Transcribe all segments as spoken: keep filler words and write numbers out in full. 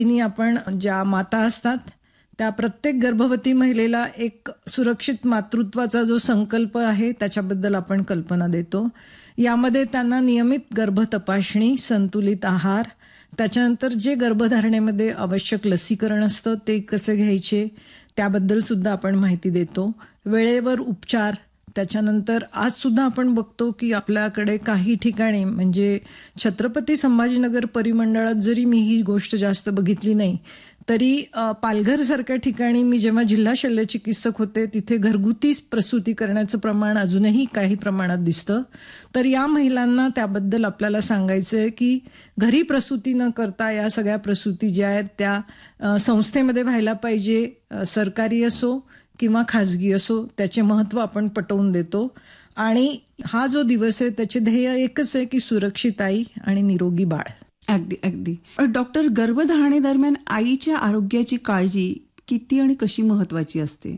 तिन्ही आपण ज्या माता असतात त्या प्रत्येक गर्भवती महिलेला एक सुरक्षित मातृत्वाचा जो संकल्प आहे त्याच्याबद्दल आपण कल्पना देतो. यामध्ये त्यांना नियमित गर्भ तपासणी, संतुलित आहार, त्याच्यानंतर जे गर्भधारणेमध्ये आवश्यक लसीकरण असतं ते कसे घ्यायचे त्याबद्दल सुद्धा आपण माहिती देतो. वेळेवर उपचार, त्याच्यानंतर आज सुद्धा आपण बघतो की आपल्याकडे काही ठिकाणी म्हणजे छत्रपती संभाजीनगर परिमंडळात जरी मी ही गोष्ट जास्त बघितली नाही तरी पालघर सारख्या ठिकाणी मी जेव्हा जिल्हा शल्यचिकित्सक होते तिथे घरगुती प्रसूती करण्याचं प्रमाण अजूनही काही प्रमाणात दिसतं. तर या महिलांना त्याबद्दल आपल्याला सांगायचं आहे की घरी प्रसूती न करता या सगळ्या प्रसूती ज्या आहेत त्या संस्थेमध्ये व्हायला पाहिजे, सरकारी असो किंवा खाजगी असो, त्याचे महत्त्व आपण पटवून देतो. आणि हा जो दिवस आहे त्याचे ध्येय एकच आहे की सुरक्षित आई आणि निरोगी बाळ. अगदी अगदी डॉक्टर, गर्भधारणेदरम्यान आईच्या आरोग्याची काळजी किती आणि कशी महत्वाची असते?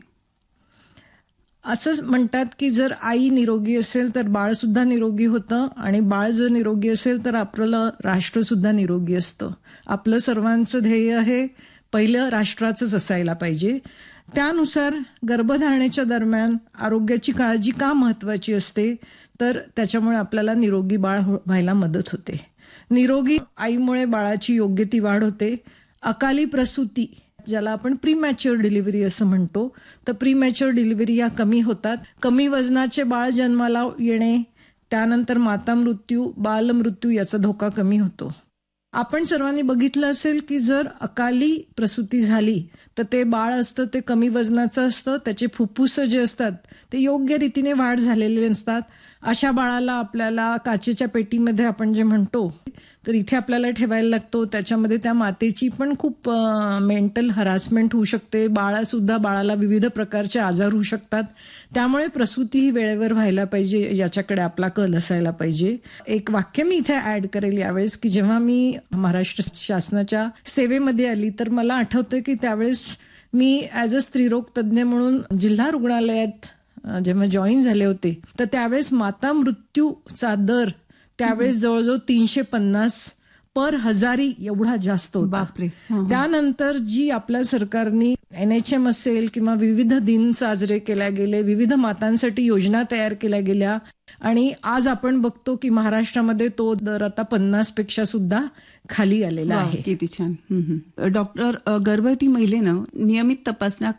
असं म्हणतात की जर आई निरोगी असेल तर बाळ सुद्धा निरोगी होतं आणि बाळ जर निरोगी असेल तर आपलं राष्ट्र सुद्धा निरोगी असतं. आपलं सर्वांचं ध्येय हे पहिलं राष्ट्राचंच असायला पाहिजे. त्यानुसार गर्भधारणेच्या दरम्यान आरोग्याची काळजी का महत्वाची असते तर त्याच्यामुळे आपल्याला निरोगी बाळ व्हायला मदत होते. निरोगी आईमुळे बाळाची योग्य ती वाढ होते. अकाली प्रसूती ज्याला आपण प्रीमॅच्युअर डिलिव्हरी असं म्हणतो, तर प्रीमॅच्युअर डिलिव्हरी या कमी होतात. कमी वजनाचे बाळ जन्माला येणे, त्यानंतर माता मृत्यू, बालमृत्यू याचा धोका कमी होतो. आपण सर्वांनी बघितलं असेल की जर अकाली प्रसूती झाली तर ते बाळ असतं ते कमी वजनाचं असतं, त्याचे फुफ्फुस जे असतात ते योग्य रीतीने वाढ झालेले नसतात. अशा बाळाला आपल्याला काचेच्या पेटीमध्ये आपण जे म्हणतो तर इथे आपल्याला ठेवायला लागतो. त्याच्यामध्ये त्या मातेची पण खूप मेंटल हरासमेंट होऊ शकते. बाळासुद्धा बाळाला विविध प्रकारचे आजार होऊ शकतात. त्यामुळे प्रसूती ही वेळेवर व्हायला पाहिजे याच्याकडे आपला कल असायला पाहिजे. एक वाक्य मी इथे ऍड करेल यावेळेस की जेव्हा मी महाराष्ट्र शासनाच्या सेवेमध्ये आली तर मला आठवतं की त्यावेळेस मी ॲज अ स्त्रीरोग तज्ज्ञ म्हणून जिल्हा रुग्णालयात जेव्हा जॉईन झाले होते तर त्यावेळेस माता मृत्यूचा दर त्यावेळेस जवळजवळ तीनशे पन्नास पर हजारी एवढा जास्त होता. बापरे. त्यानंतर जी आपल्या सरकारने एन एच एम असेल किंवा विविध दिन साजरे केले गेले, विविध मातांसाठी योजना तयार केल्या गेल्या आणि आज आपण बघतो की महाराष्ट्रामध्ये तो दर आता पन्नास पेक्षा सुद्धा खाली आलेला आहे. किती छान. डॉक्टर, गर्भवती महिलेनं नियमित तपासण्या